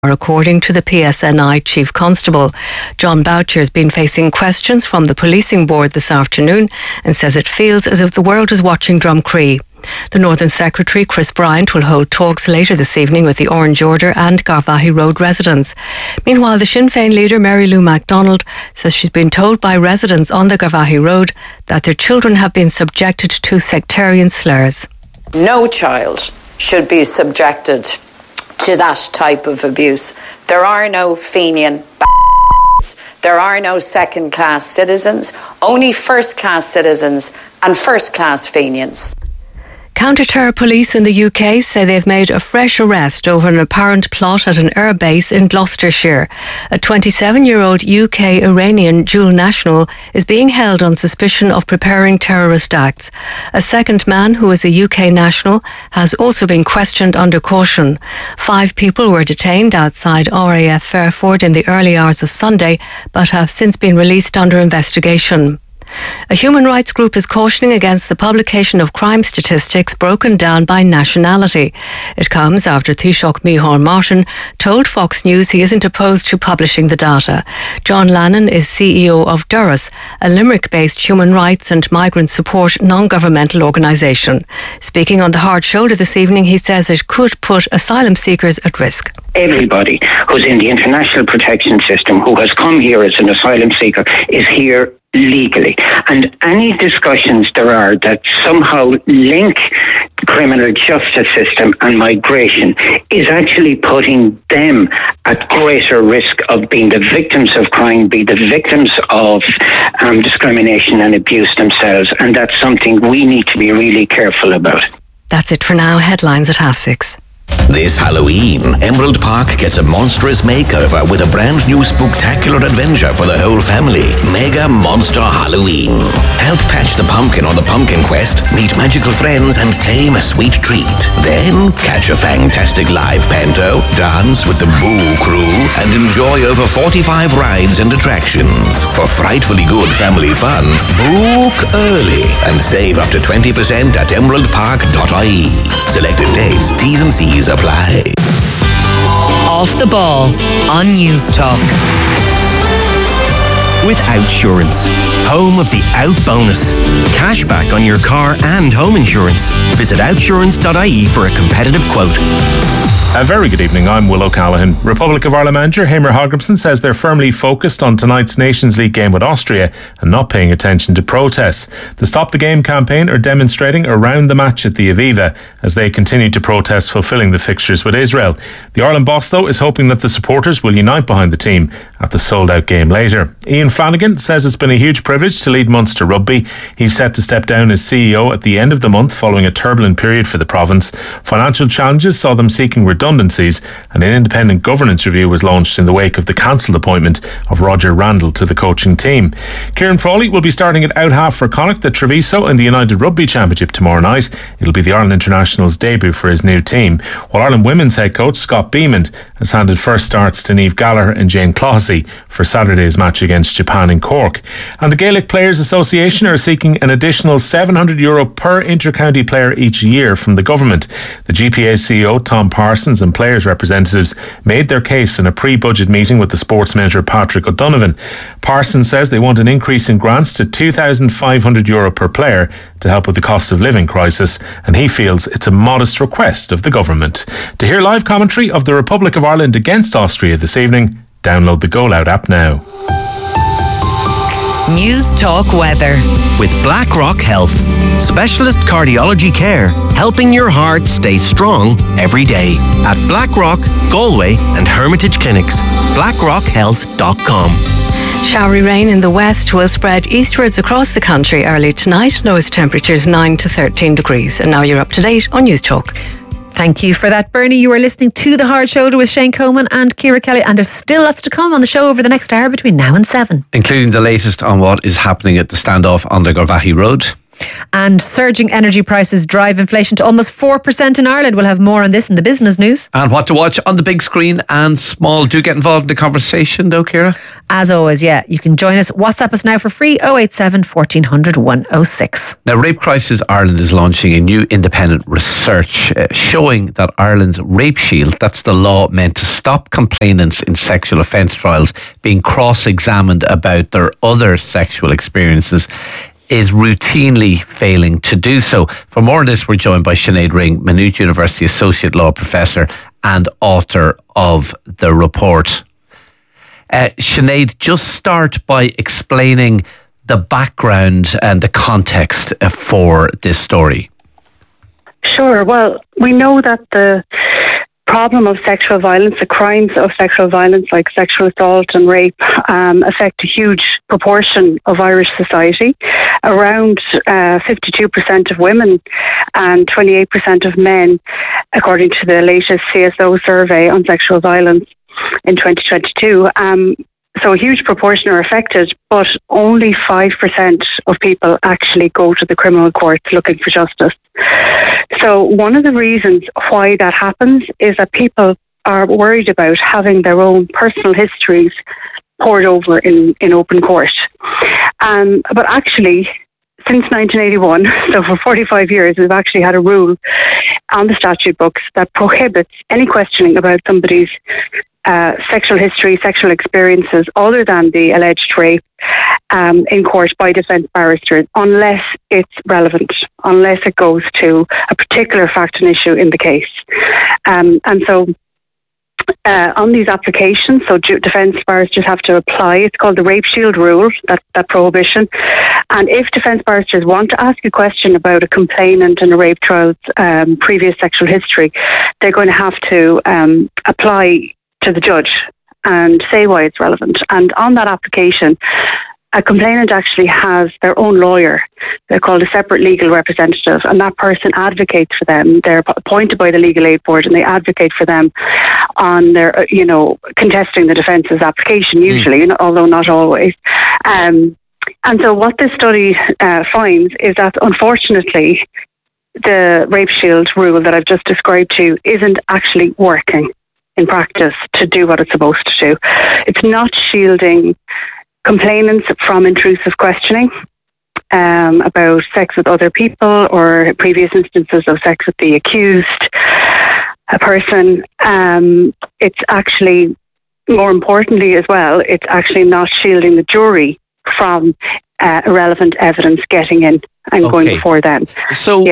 according to the PSNI Chief Constable. John Boucher has been facing questions from the policing board this afternoon and says it feels as if the world is watching Drumcree. The Northern Secretary, Chris Bryant, will hold talks later this evening with the Orange Order and Garvaghey Road residents. Meanwhile, the Sinn Féin leader, Mary Lou MacDonald, says she's been told by residents on the Garvaghey Road that their children have been subjected to sectarian slurs. No child should be subjected to that type of abuse. There are no Fenian there are no second-class citizens, only first-class citizens and first-class Fenians. Counter-terror police in the UK say they've made a fresh arrest over an apparent plot at an air base in Gloucestershire. A 27-year-old UK-Iranian dual national is being held on suspicion of preparing terrorist acts. A second man, who is a UK national, has also been questioned under caution. 5 people were detained outside RAF Fairford in the early hours of Sunday, but have since been released under investigation. A human rights group is cautioning against the publication of crime statistics broken down by nationality. It comes after Taoiseach Micheál Martin told Fox News he isn't opposed to publishing the data. John Lannon is CEO of Durras, a Limerick-based human rights and migrant support non-governmental organisation. Speaking on the Hard Shoulder this evening, he says it could put asylum seekers at risk. Everybody who's in the international protection system who has come here as an asylum seeker is here legally, and any discussions there are that somehow link the criminal justice system and migration is actually putting them at greater risk of being the victims of crime, be the victims of discrimination and abuse themselves, and that's something we need to be really careful about. That's it for now. Headlines at 6:30. This Halloween, Emerald Park gets a monstrous makeover with a brand new spectacular adventure for the whole family. Mega Monster Halloween. Help patch the pumpkin on the pumpkin quest, meet magical friends and claim a sweet treat. Then catch a fantastic live panto, dance with the Boo Crew and enjoy over 45 rides and attractions. For frightfully good family fun, book early and save up to 20% at emeraldpark.ie. Selected dates, T's and C's apply. Off the Ball on News Talk. With Outsurance, home of the Out Bonus. Cashback on your car and home insurance. Visit outsurance.ie for a competitive quote. A very good evening, I'm Will O'Callaghan. Republic of Ireland manager Heimir Hallgrímsson says they're firmly focused on tonight's Nations League game with Austria and not paying attention to protests. The Stop the Game campaign are demonstrating around the match at the Aviva as they continue to protest fulfilling the fixtures with Israel. The Ireland boss, though, is hoping that the supporters will unite behind the team at the sold-out game later. Ian Flanagan says it's been a huge privilege to lead Munster Rugby. He's set to step down as CEO at the end of the month following a turbulent period for the province. Financial challenges saw them seeking redundancies, and an independent governance review was launched in the wake of the cancelled appointment of Roger Randall to the coaching team. Kieran Frawley will be starting at out half for Connacht at Treviso in the United Rugby Championship tomorrow night. It'll be the Ireland International's debut for his new team, while Ireland women's head coach Scott Beamond has handed first starts to Niamh Gallagher and Jane Clohessy for Saturday's match against Japan in Cork. And the Gaelic Players Association are seeking an additional €700 per inter-county player each year from the government. The GPA CEO Tom Parsons and players' representatives made their case in a pre-budget meeting with the sports minister Patrick O'Donovan. Parsons says they want an increase in grants to €2,500 per player to help with the cost of living crisis, and he feels it's a modest request of the government. To hear live commentary of the Republic of Ireland against Austria this evening, download the Go Loud app now. News Talk weather. With BlackRock Health. Specialist cardiology care, helping your heart stay strong every day. At BlackRock, Galway and Hermitage Clinics. BlackRockHealth.com. Showery rain in the west will spread eastwards across the country early tonight. Lowest temperatures 9 to 13 degrees. And now you're up to date on News Talk. Thank you for that, Bernie. You are listening to The Hard Shoulder with Shane Coleman and Ciara Kelly, and there's still lots to come on the show over the next hour between now and 7. Including the latest on what is happening at the standoff on the Garvaghey Road. And surging energy prices drive inflation to almost 4% in Ireland. We'll have more on this in the business news. And what to watch on the big screen and small. Do get involved in the conversation though, Ciara. As always, yeah, you can join us. WhatsApp us now for free, 087 1400 106. Now, Rape Crisis Ireland is launching a new independent research showing that Ireland's Rape Shield, that's the law meant to stop complainants in sexual offence trials being cross-examined about their other sexual experiences, is routinely failing to do so. For more on this, we're joined by Sinead Ring, Maynooth University Associate Law Professor and author of the report. Sinead, just start by explaining the background and the context for this story. Sure. Well, we know that the problem of sexual violence, the crimes of sexual violence like sexual assault and rape, affect a huge proportion of Irish society. Around 52% of women and 28% of men, according to the latest CSO survey on sexual violence in 2022. So a huge proportion are affected, but only 5% of people actually go to the criminal courts looking for justice. So one of the reasons why that happens is that people are worried about having their own personal histories poured over in open court. But actually, since 1981, so for 45 years, we've actually had a rule on the statute books that prohibits any questioning about somebody's sexual history, sexual experiences, other than the alleged rape, in court by defence barristers, unless it's relevant, unless it goes to a particular fact and issue in the case. And so on these applications, so defence barristers have to apply. It's called the Rape Shield rule, that prohibition. And if defence barristers want to ask a question about a complainant in a rape trial's previous sexual history, they're going to have to apply to the judge and say why it's relevant. And on that application, a complainant actually has their own lawyer. They're called a separate legal representative, and that person advocates for them. They're appointed by the Legal Aid Board, and they advocate for them on their, contesting the defence's application, usually, although not always. And so what this study finds is that, unfortunately, the Rape Shield rule that I've just described to you isn't actually working in practice to do what it's supposed to do. It's not shielding complainants from intrusive questioning about sex with other people or previous instances of sex with the accused person. It's actually, more importantly as well, it's actually not shielding the jury from irrelevant evidence getting in and going before them. So,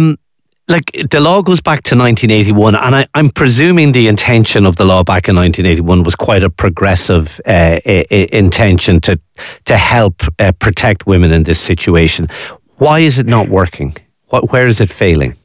the law goes back to 1981, and I'm presuming the intention of the law back in 1981 was quite a progressive intention to help protect women in this situation. Why is it not working? Where is it failing?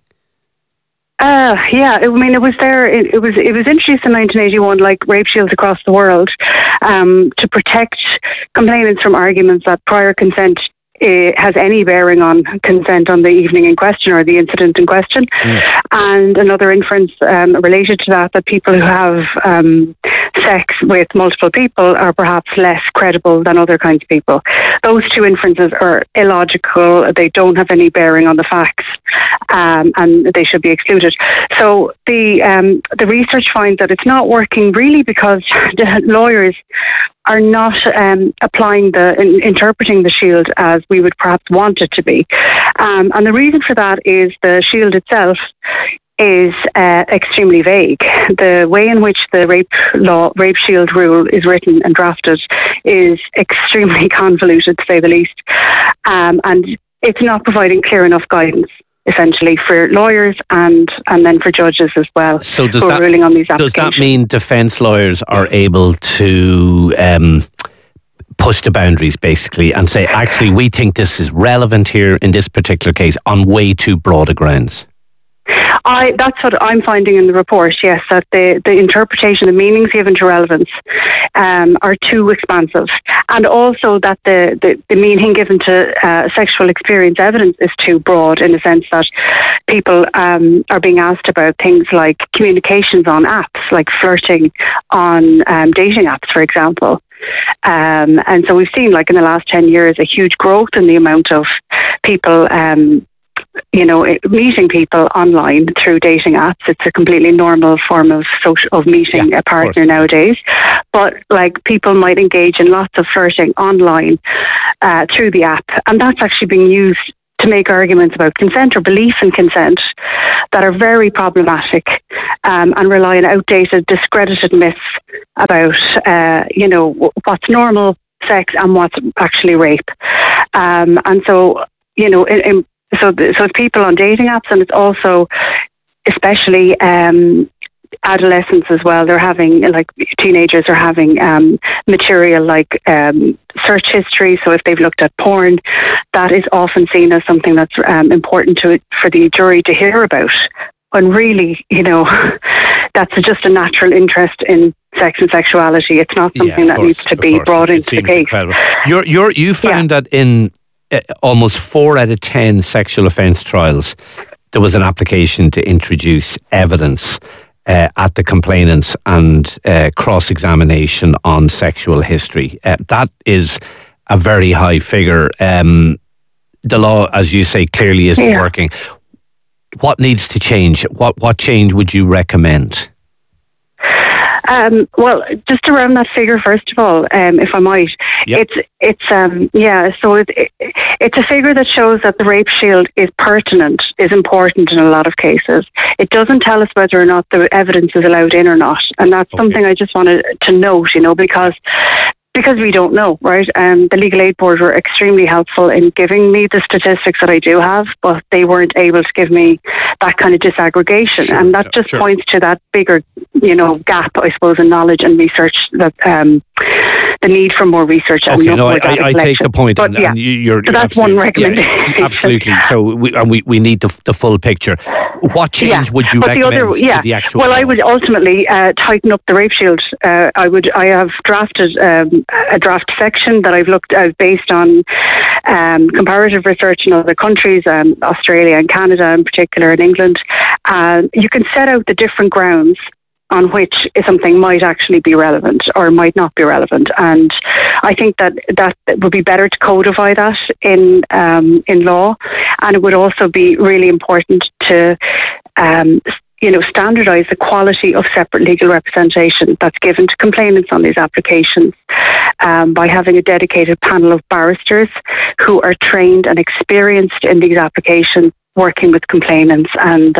It was there. It was introduced in 1981, like rape shields across the world, to protect complainants from arguments that prior consent has any bearing on consent on the evening in question or the incident in question. And another inference related to that people who have sex with multiple people are perhaps less credible than other kinds of people. Those two inferences are illogical. They don't have any bearing on the facts, and they should be excluded. So the research finds that it's not working really because the lawyers are not interpreting the shield as we would perhaps want it to be. And the reason for that is the shield itself is extremely vague. The way in which the rape shield rule is written and drafted is extremely convoluted, to say the least. And it's not providing clear enough guidance, essentially, for lawyers and then for judges as well. So who are ruling on these applications. Does that mean defence lawyers are able to push the boundaries, basically, and say, actually, we think this is relevant here in this particular case on way too broad a grounds? That's what I'm finding in the report, yes, that the interpretation, the meanings given to relevance are too expansive. And also that the meaning given to sexual experience evidence is too broad, in the sense that people are being asked about things like communications on apps, like flirting on dating apps, for example. And so we've seen, like in the last 10 years, a huge growth in the amount of people, meeting people online through dating apps. It's a completely normal form of meeting a partner nowadays. But like people might engage in lots of flirting online through the app, and that's actually being used to make arguments about consent or belief in consent that are very problematic and rely on outdated, discredited myths about, what's normal sex and what's actually rape. And so, so it's people on dating apps, and it's also especially adolescents as well. They're having, like, teenagers are having material like search history. So if they've looked at porn, that is often seen as something that's important for the jury to hear about, when really, that's just a natural interest in sex and sexuality. It's not something that needs to be brought into the case. Incredible. You found that in almost 4 out of 10 sexual offence trials, there was an application to introduce evidence at the complainants and cross-examination on sexual history. That is a very high figure. The law, as you say, clearly isn't working. What needs to change? What change would you recommend? Well, just around that figure, first of all, if I might, it's a figure that shows that the Rape Shield is pertinent, is important in a lot of cases. It doesn't tell us whether or not the evidence is allowed in or not, and that's something I just wanted to note, because we don't know, right? The Legal Aid Board were extremely helpful in giving me the statistics that I do have, but they weren't able to give me that kind of disaggregation. And that just points to that bigger, gap, I suppose, in knowledge and research, that the need for more research. And I take the point. But you're so that's one recommendation. Yeah, absolutely. So we need the full picture. What change would you recommend to the actual law? I would ultimately tighten up the Rape Shield. I have drafted a draft section that I've looked at based on comparative research in other countries, Australia and Canada in particular, and England. You can set out the different grounds on which something might actually be relevant or might not be relevant, and I think that would be better to codify that in law, and it would also be really important to standardise the quality of separate legal representation that's given to complainants on these applications by having a dedicated panel of barristers who are trained and experienced in these applications, working with complainants, and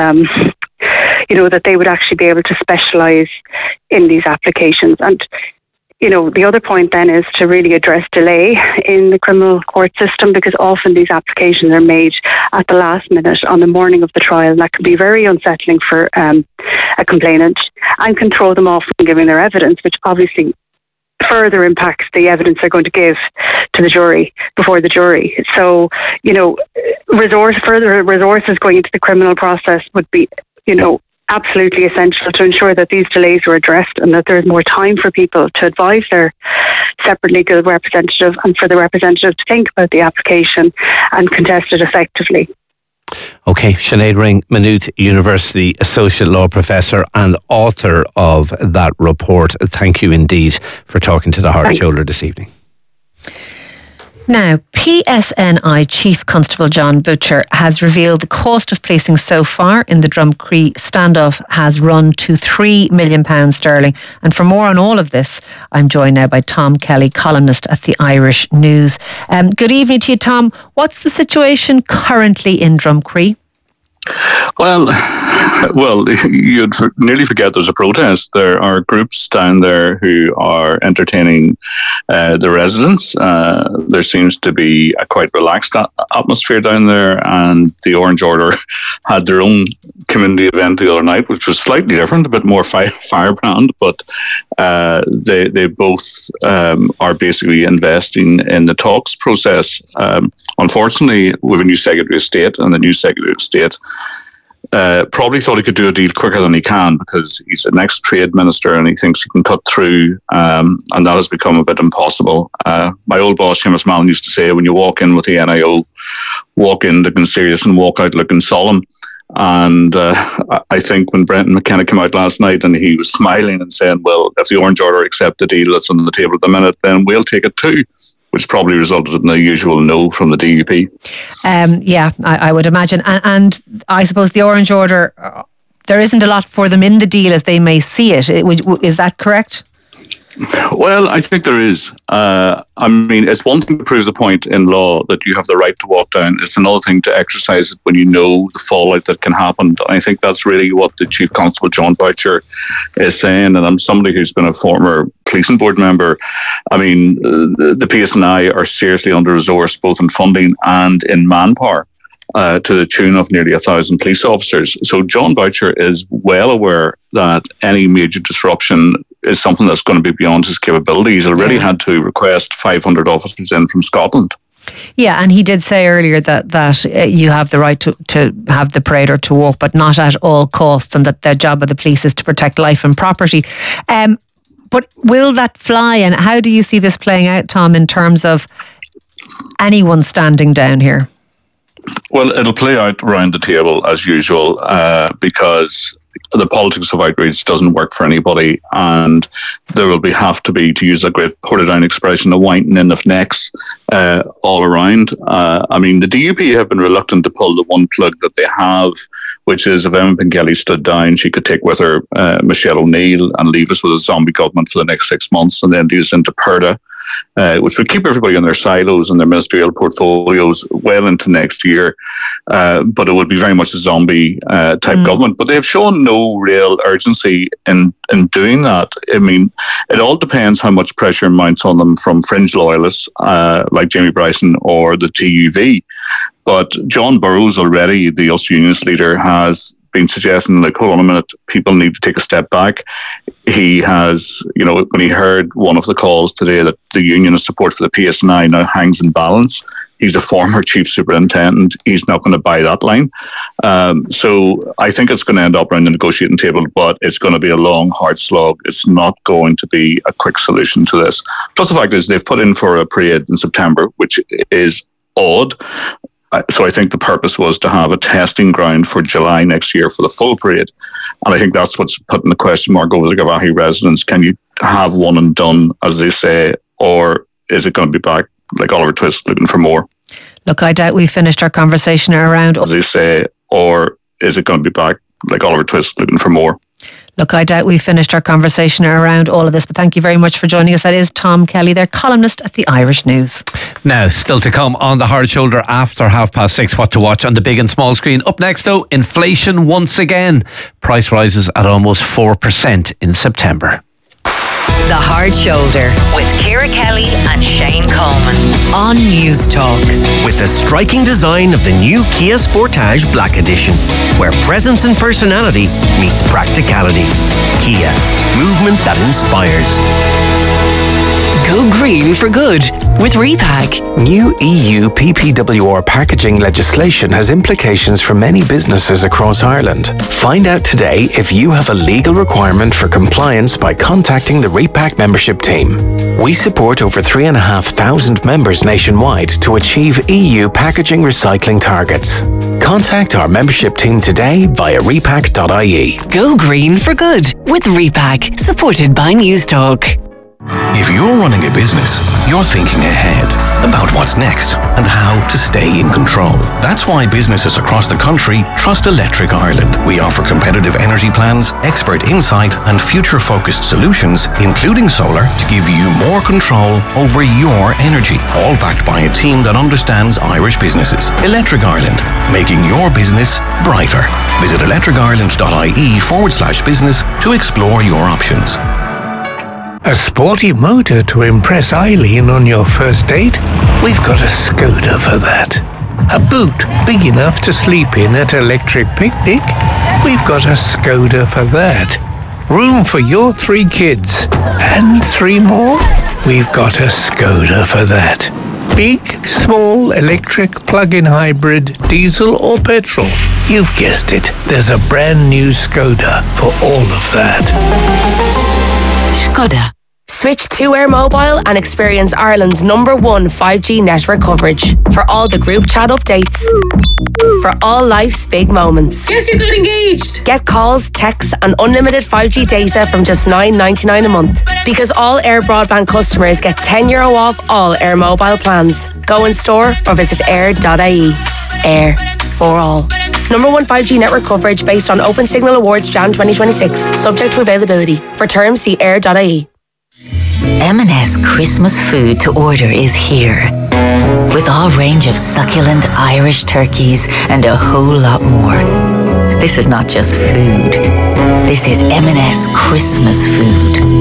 that they would actually be able to specialise in these applications. And the other point then is to really address delay in the criminal court system, because often these applications are made at the last minute on the morning of the trial, and that can be very unsettling for a complainant and can throw them off from giving their evidence, which obviously further impacts the evidence they're going to give to the jury before the jury. So, further resources going into the criminal process would be, absolutely essential to ensure that these delays are addressed and that there's more time for people to advise their separate legal representative and for the representative to think about the application and contest it effectively. Okay, Sinead Ring, Maynooth University Associate Law Professor and author of that report. Thank you indeed for talking to the Hard Shoulder this evening. Now, PSNI Chief Constable John Butcher has revealed the cost of policing so far in the Drumcree standoff has run to £3 million sterling. And for more on all of this, I'm joined now by Tom Kelly, columnist at the Irish News. Good evening to you, Tom. What's the situation currently in Drumcree? Well, you'd nearly forget there's a protest. There are groups down there who are entertaining the residents. There seems to be a quite relaxed atmosphere down there, and the Orange Order had their own community event the other night, which was slightly different, a bit more firebrand, but they both are basically investing in the talks process. Unfortunately, we have a new Secretary of State, and the new Secretary of State probably thought he could do a deal quicker than he can, because he's an ex-trade minister and he thinks he can cut through, and that has become a bit impossible. My old boss, Seamus Mallon, used to say, when you walk in with the NIO, walk in looking serious and walk out looking solemn. And I think when Brendan McKenna came out last night and he was smiling and saying, well, if the Orange Order accept the deal that's on the table at the minute, then we'll take it too, which probably resulted in the usual no from the DUP. Yeah, I would imagine. And I suppose the Orange Order, there isn't a lot for them in the deal as they may see it. Is that correct? Well, I think there is. I mean, it's one thing to prove the point in law that you have the right to walk down. It's another thing to exercise it when you know the fallout that can happen. And I think that's really what the Chief Constable, John Boucher, is saying. And I'm somebody who's been a former policing board member. I mean, the PSNI are seriously under-resourced, both in funding and in manpower. To the tune of nearly 1,000 police officers. So John Boucher is well aware that any major disruption is something that's going to be beyond his capability. He's already had to request 500 officers in from Scotland. Yeah, and he did say earlier that you have the right to have the parade or to walk, but not at all costs, and that the job of the police is to protect life and property. But will that fly, and how do you see this playing out, Tom, in terms of anyone standing down here? Well, it'll play out around the table as usual because the politics of outrage doesn't work for anybody, and there will have to be, to use a great Portadown expression, a winding in of necks all around. I mean, the DUP have been reluctant to pull the one plug that they have, which is if Emma Pengelly stood down, she could take with her Michelle O'Neill and leave us with a zombie government for the next 6 months, and then lead us into Purda. Which would keep everybody in their silos and their ministerial portfolios well into next year. But it would be very much a zombie type government. But they've shown no real urgency in doing that. I mean, it all depends how much pressure mounts on them from fringe loyalists like Jamie Bryson or the TUV. But John Burrows already, the Ulster Unionist leader, has been suggesting, like, hold on a minute, people need to take a step back. He has, when he heard one of the calls today that the unionist support for the PSNI now hangs in balance, he's a former chief superintendent. He's not going to buy that line. So I think it's going to end up around the negotiating table, but it's going to be a long, hard slog. It's not going to be a quick solution to this. Plus the fact is they've put in for a parade in September, which is odd. So I think the purpose was to have a testing ground for July next year for the full parade. And I think that's what's putting the question mark over the Gavahi residents. Can you have one and done, as they say, or is it going to be back like Oliver Twist looking for more? Look, I doubt we finished our conversation around... As they say, or is it going to be back like Oliver Twist looking for more? Look, I doubt we finished our conversation around all of this, but thank you very much for joining us. That is Tom Kelly, their columnist at the Irish News. Now, still to come on the Hard Shoulder after 6:30, what to watch on the big and small screen. Up next, though, inflation once again. Price rises at almost 4% in September. The Hard Shoulder with Ciara Kelly and Shane Coleman on News Talk. With the striking design of the new Kia Sportage Black Edition, where presence and personality meets practicality. Kia, movement that inspires. Go green for good with Repack. New EU PPWR packaging legislation has implications for many businesses across Ireland. Find out today if you have a legal requirement for compliance by contacting the Repack membership team. We support over 3,500 members nationwide to achieve EU packaging recycling targets. Contact our membership team today via repack.ie. Go green for good with Repack, supported by News Talk. If you're running a business, you're thinking ahead about what's next and how to stay in control. That's why businesses across the country trust Electric Ireland. We offer competitive energy plans, expert insight, and future-focused solutions, including solar, to give you more control over your energy, all backed by a team that understands Irish businesses. Electric Ireland, making your business brighter. Visit electricireland.ie/business to explore your options. A sporty motor to impress Eileen on your first date? We've got a Skoda for that. A boot big enough to sleep in at Electric Picnic? We've got a Skoda for that. Room for your 3 kids? And 3 more? We've got a Skoda for that. Big, small, electric, plug-in hybrid, diesel or petrol? You've guessed it. There's a brand new Skoda for all of that. Skoda. Switch to Air Mobile and experience Ireland's #1 5G network coverage for all the group chat updates. For all life's big moments. Guess you got engaged. Get calls, texts and unlimited 5G data from just $9.99 a month. Because all Air Broadband customers get €10 off all Air Mobile plans. Go in store or visit air.ie. Air for all. #1 5G network coverage based on Open Signal Awards Jan 2026. Subject to availability. For terms, see air.ie. M&S Christmas food to order is here. With our range of succulent Irish turkeys and a whole lot more. This is not just food. This is M&S Christmas food.